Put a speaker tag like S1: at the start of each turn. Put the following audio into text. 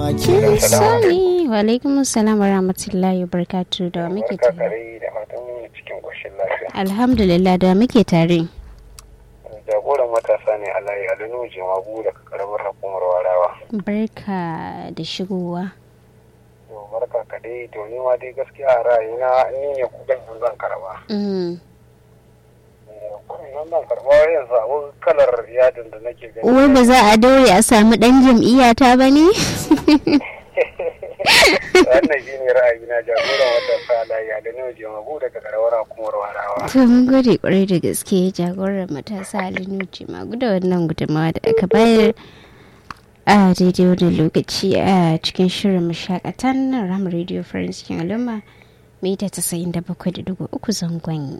S1: kin sani. Wa alaikum assalam wa rahmatullahi wa barakatuh. Da muke tare. Alhamdulillah da muke tare.
S2: Jagoran matasa ne Alayi Alinu Jimagu daga karamar hukumar Warawa.
S1: Barka da shigowa.
S2: Barka ka dai, to ni ma dai gaskiya a ra'ayina ni ne kudin zan karba. Kudin zan karba yanzu abu kalar yadin da nake gani.
S1: Wai ba za a daure a samu dan jam'iyya ta bane?
S2: Wannan shi ne ra'ayina, jagoran matasa Alayi Alinu Jimagu daga karamar hukumar Warawa.
S1: To mun gode kwarai da gaske jagoran matasa Alinu Jimagu da wannan gudunmawa da aka bayar a daidai wani lokaci a cikin shirin mashakatan Ram Radio France cikin al'umma mita 97.3 zangon